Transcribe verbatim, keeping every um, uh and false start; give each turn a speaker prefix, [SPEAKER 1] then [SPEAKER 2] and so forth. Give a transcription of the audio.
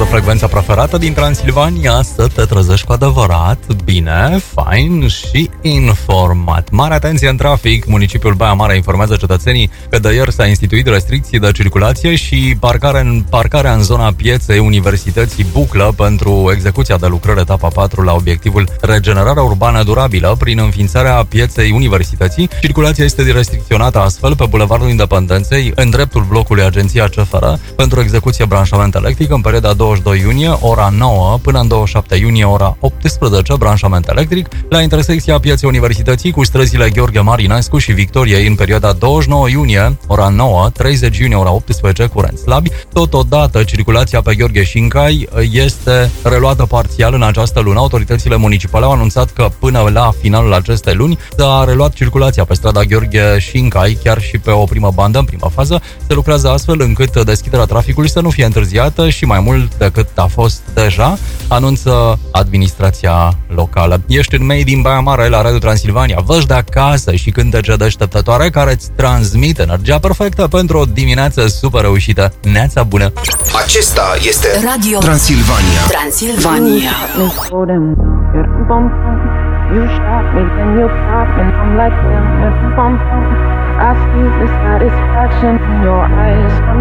[SPEAKER 1] frecvența preferată din Transilvania să te trezești cu adevărat, bine, fain și informat. Mare atenție în trafic, municipiul Baia Mare informează cetățenii că de ieri s-a instituit restricții de circulație și parcare în, parcarea în zona pieței Universității Buclă pentru execuția de lucrări etapa patru la obiectivul regenerarea urbană durabilă prin înființarea pieței Universității. Circulația este restricționată astfel pe Bulevardul Independenței în dreptul blocului Agenția C F R pentru execuție branșament electric în perioada douăzeci și doi iunie ora nouă până în douăzeci și șapte iunie ora optsprezece branșament electric la intersecția pieței Universității cu străzile Gheorghe Marinescu și Victoriei în perioada douăzeci și nouă iunie ora nouă, treizeci iunie ora optsprezece curenți slabi. Totodată, circulația pe Gheorghe Șincai este reluată parțial în această lună. Autoritățile municipale au anunțat că până la finalul acestei luni s-a reluat circulația pe strada Gheorghe Șincai, chiar și pe o primă bandă în prima fază. Se lucrează astfel încât deschiderea traficului să nu fie întârziată și mai mult decât a fost deja, anunță administrația locală. Ești în Made in Baia Mare la Radio Transilvania, văși de acasă și cântece deșteptătoare care îți transmit energia perfectă pentru o dimineață super reușită. Neața bună!
[SPEAKER 2] Acesta este
[SPEAKER 3] Radio
[SPEAKER 2] Transilvania.
[SPEAKER 3] Transilvania.
[SPEAKER 4] You shot me, then you pop, and I'm like, damn, bum, bum. I see the satisfaction in your eyes. I'm